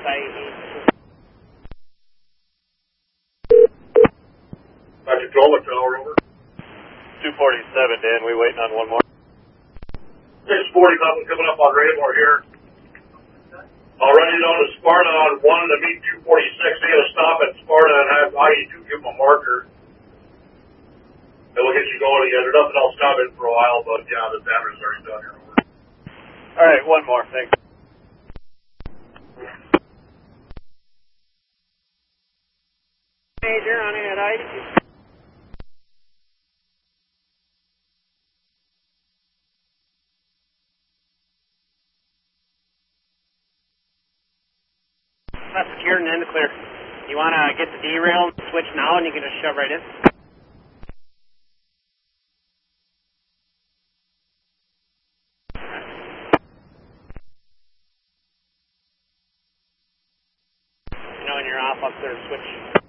Dr. Joel, tower over. 247, Dan. We waiting on one more. 640 nothing coming up on Raymore here. I'll run you down to Sparta on 1 to meet 246. They got to stop at Sparta and have IE2 give them a marker. And we'll get you going again. There's nothing else coming for a while, but yeah, the damage is already done here. Over. All right, one more. Thanks. Major on at IE2. That's secured and in the clear. You want to get the derail and switch now, and you can just shove right in. You know when you're off up there, switch.